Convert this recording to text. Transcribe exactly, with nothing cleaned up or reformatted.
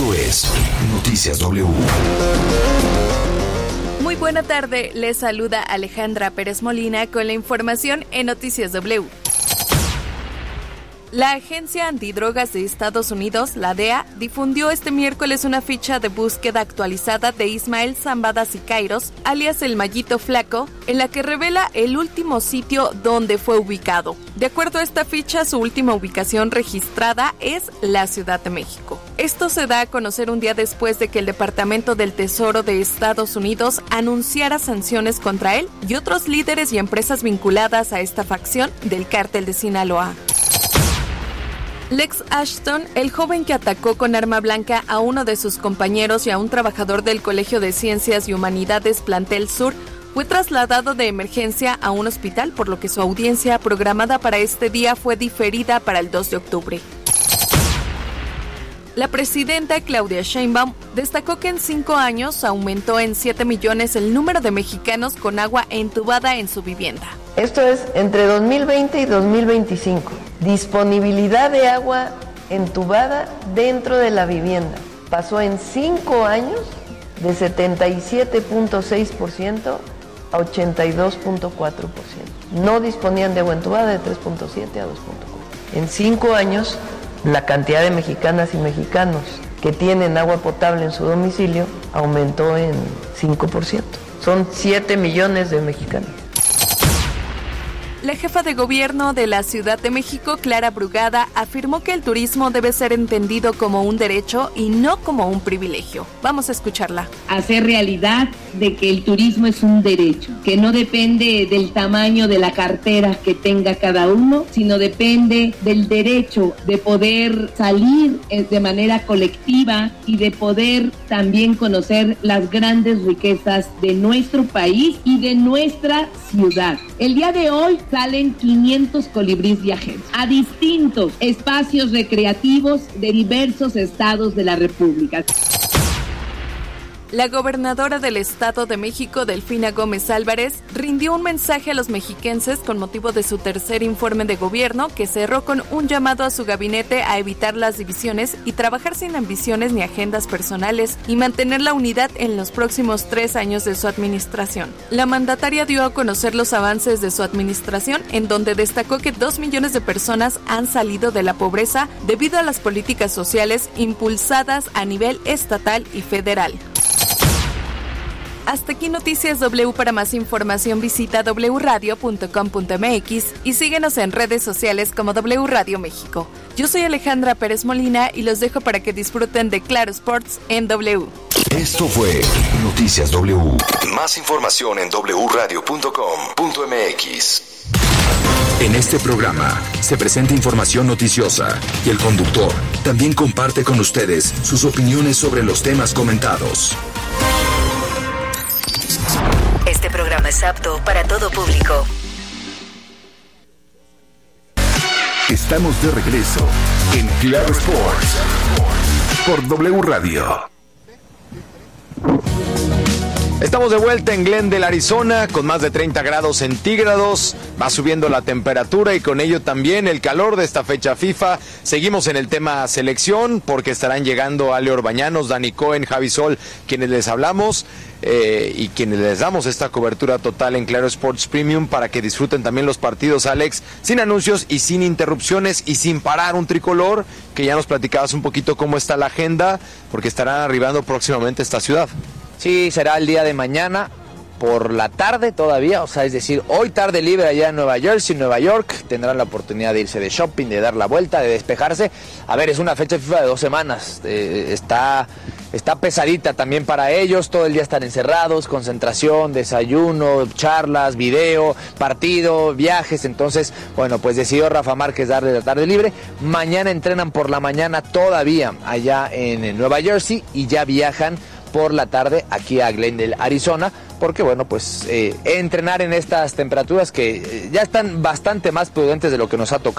Esto es Noticias W. Muy buena tarde, les saluda Alejandra Pérez Molina con la información en Noticias W. La Agencia Antidrogas de Estados Unidos, la D E A, difundió este miércoles una ficha de búsqueda actualizada de Ismael Zambada Siqueiros, alias El Mallito Flaco, en la que revela el último sitio donde fue ubicado. De acuerdo a esta ficha, su última ubicación registrada es la Ciudad de México. Esto se da a conocer un día después de que el Departamento del Tesoro de Estados Unidos anunciara sanciones contra él y otros líderes y empresas vinculadas a esta facción del cártel de Sinaloa. Lex Ashton, el joven que atacó con arma blanca a uno de sus compañeros y a un trabajador del Colegio de Ciencias y Humanidades Plantel Sur, fue trasladado de emergencia a un hospital, por lo que su audiencia programada para este día fue diferida para el dos de octubre. La presidenta Claudia Sheinbaum destacó que en cinco años aumentó en siete millones el número de mexicanos con agua entubada en su vivienda. Esto es entre dos mil veinte y dos mil veinticinco. Disponibilidad de agua entubada dentro de la vivienda. Pasó en cinco años de setenta y siete punto seis por ciento a ochenta y dos punto cuatro por ciento. No disponían de agua entubada de tres punto siete a dos punto cuatro. En cinco años, la cantidad de mexicanas y mexicanos que tienen agua potable en su domicilio aumentó en cinco por ciento. Son siete millones de mexicanos. La jefa de gobierno de la Ciudad de México, Clara Brugada, afirmó que el turismo debe ser entendido como un derecho y no como un privilegio. Vamos a escucharla. Hacer realidad de que el turismo es un derecho, que no depende del tamaño de la cartera que tenga cada uno, sino depende del derecho de poder salir de manera colectiva y de poder también conocer las grandes riquezas de nuestro país y de nuestra ciudad. El día de hoy salen quinientos colibríes viajeros a distintos espacios recreativos de diversos estados de la República. La gobernadora del Estado de México, Delfina Gómez Álvarez, rindió un mensaje a los mexiquenses con motivo de su tercer informe de gobierno, que cerró con un llamado a su gabinete a evitar las divisiones y trabajar sin ambiciones ni agendas personales y mantener la unidad en los próximos tres años de su administración. La mandataria dio a conocer los avances de su administración, en donde destacó que dos millones de personas han salido de la pobreza debido a las políticas sociales impulsadas a nivel estatal y federal. Hasta aquí Noticias W. Para más información visita doble u radio punto com punto m x y síguenos en redes sociales como W Radio México. Yo soy Alejandra Pérez Molina y los dejo para que disfruten de Claro Sports en W. Esto fue Noticias W. Más información en doble u radio punto com punto m x. En este programa se presenta información noticiosa y el conductor también comparte con ustedes sus opiniones sobre los temas comentados. Este programa es apto para todo público. Estamos de regreso en Claro Sports por W Radio. Estamos de vuelta en Glendale, Arizona, con más de treinta grados centígrados. Va subiendo la temperatura y con ello también el calor de esta fecha FIFA. Seguimos en el tema selección porque estarán llegando Ale Orbañanos, Dani Cohen, Javi Sol, quienes les hablamos eh, y quienes les damos esta cobertura total en Claro Sports Premium para que disfruten también los partidos, Alex, sin anuncios y sin interrupciones y sin parar un tricolor, que ya nos platicabas un poquito cómo está la agenda, porque estarán arribando próximamente a esta ciudad. Sí, será el día de mañana por la tarde todavía, o sea, es decir, hoy tarde libre allá en Nueva Jersey, Nueva York, tendrán la oportunidad de irse de shopping, de dar la vuelta, de despejarse. A ver, es una fecha FIFA de dos semanas, eh, está, está pesadita también para ellos, todo el día están encerrados, concentración, desayuno, charlas, video, partido, viajes. Entonces, bueno, pues decidió Rafa Márquez darle la tarde libre. Mañana entrenan por la mañana todavía allá en Nueva Jersey y ya viajan por la tarde aquí a Glendale, Arizona, porque bueno, pues eh, entrenar en estas temperaturas que eh, ya están bastante más prudentes de lo que nos ha tocado